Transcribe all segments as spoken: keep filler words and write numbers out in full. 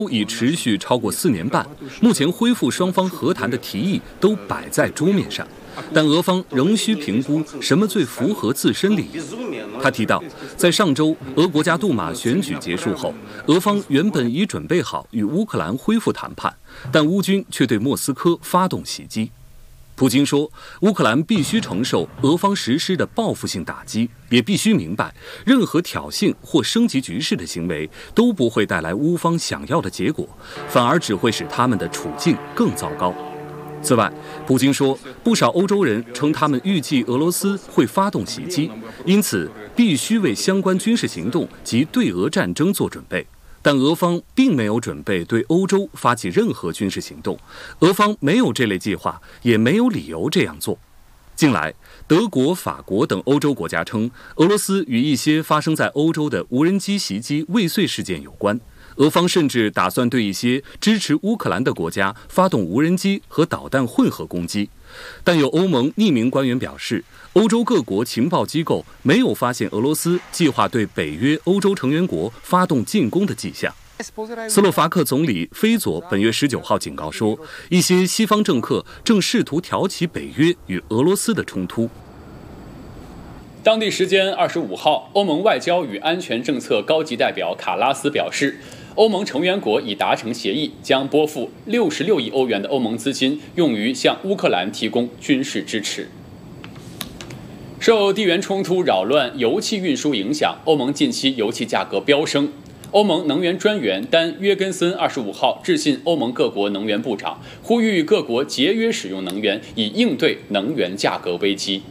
已持续超过四年半，目前恢复双方和谈的提议都摆在桌面上，但俄方仍需评估什么最符合自身利益。他提到，在上周俄国家杜马选举结束后，俄方原本已准备好与乌克兰恢复谈判，但乌军却对莫斯科发动袭击。普京说，乌克兰必须承受俄方实施的报复性打击，也必须明白，任何挑衅或升级局势的行为都不会带来乌方想要的结果，反而只会使他们的处境更糟糕。此外，普京说，不少欧洲人称他们预计俄罗斯会发动袭击，因此必须为相关军事行动及对俄战争做准备。但俄方并没有准备对欧洲发起任何军事行动，俄方没有这类计划，也没有理由这样做。近来，德国、法国等欧洲国家称，俄罗斯与一些发生在欧洲的无人机袭击未遂事件有关。俄方甚至打算对一些支持乌克兰的国家发动无人机和导弹混合攻击。但有欧盟匿名官员表示，欧洲各国情报机构没有发现俄罗斯计划对北约欧洲成员国发动进攻的迹象。斯洛伐克总理菲佐本月十九号警告说，一些西方政客正试图挑起北约与俄罗斯的冲突。 当地时间二十五号，欧盟外交与安全政策高级代表卡拉斯表示，欧盟成员国已达成协议，将拨付六十六亿欧元的欧盟资金用于向乌克兰提供军事支持。受地缘冲突扰乱油气运输影响，欧盟近期油气价格飙升。欧盟能源专员丹约根森二十五号致信欧盟各国能源部长，呼吁各国节约使用能源，以应对能源价格危机。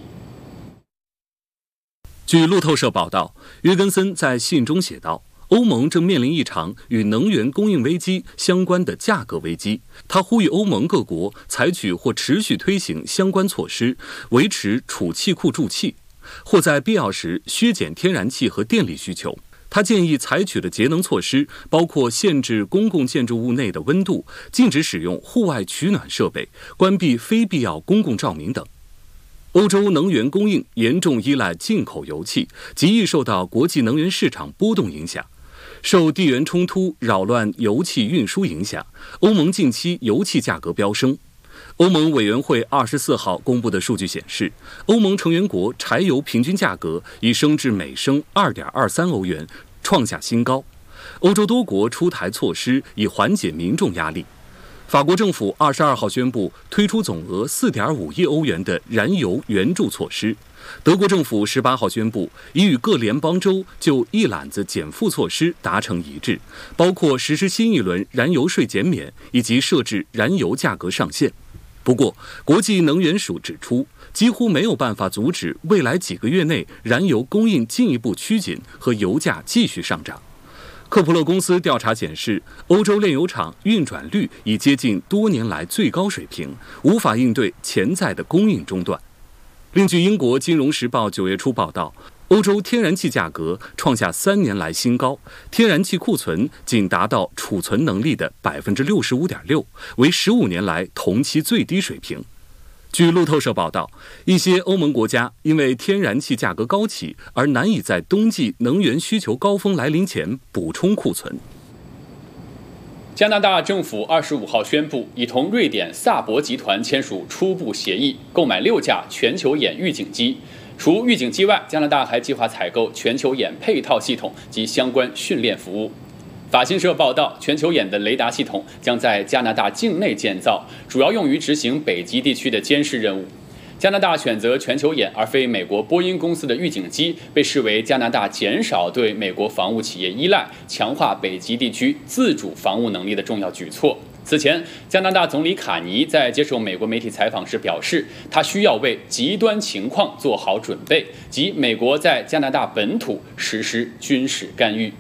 据路透社报道，约根森在信中写道，欧盟正面临一场与能源供应危机相关的价格危机。他呼吁欧盟各国采取或持续推行相关措施，维持储气库注气，或在必要时削减天然气和电力需求。他建议采取的节能措施包括限制公共建筑物内的温度，禁止使用户外取暖设备，关闭非必要公共照明等。欧洲能源供应严重依赖进口油气，极易受到国际能源市场波动影响。受地缘冲突扰乱油气运输影响，欧盟近期油气价格飙升。欧盟委员会二十四号公布的数据显示，欧盟成员国柴油平均价格已升至每升 二点二三欧元，创下新高。欧洲多国出台措施以缓解民众压力。法国政府二十二号宣布推出总额 四点五亿欧元的燃油援助措施。德国政府十八号宣布，已与各联邦州就一揽子减负措施达成一致，包括实施新一轮燃油税减免以及设置燃油价格上限。不过，国际能源署指出，几乎没有办法阻止未来几个月内燃油供应进一步趋紧和油价继续上涨。科普勒公司调查显示，欧洲炼油厂运转率已接近多年来最高水平，无法应对潜在的供应中断。另据英国《金融时报》九月初报道，欧洲天然气价格创下三年来新高，天然气库存仅达到储存能力的 百分之六十五点六， 为十五年来同期最低水平。据路透社报道，一些欧盟国家因为天然气价格高企而难以在冬季能源需求高峰来临前补充库存。 加拿大政府二十五号宣布，已同瑞典萨博集团签署初步协议，购买六架全球眼预警机。除预警机外，加拿大还计划采购全球眼配套系统及相关训练服务。法新社报道，全球眼的雷达系统将在加拿大境内建造，主要用于执行北极地区的监视任务。加拿大选择全球眼而非美国波音公司的预警机，被视为加拿大减少对美国防务企业依赖、强化北极地区自主防务能力的重要举措。此前，加拿大总理卡尼在接受美国媒体采访时表示，他需要为极端情况做好准备，即美国在加拿大本土实施军事干预。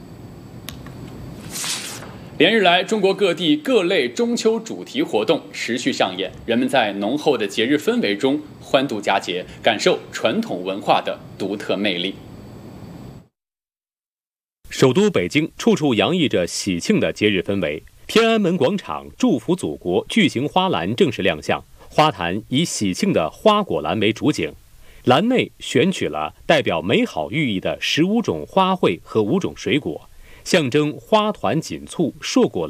连日来，中国各地各类中秋主题活动持续上演，人们在浓厚的节日氛围中欢度佳节，感受传统文化的独特魅力。 首都北京处处洋溢着喜庆的节日氛围。天安门广场祝福祖国巨型花篮正式亮相，花坛以喜庆的花果篮为主景，篮内选取了代表美好寓意的十五种花卉和五种水果。 象征花团锦簇、硕果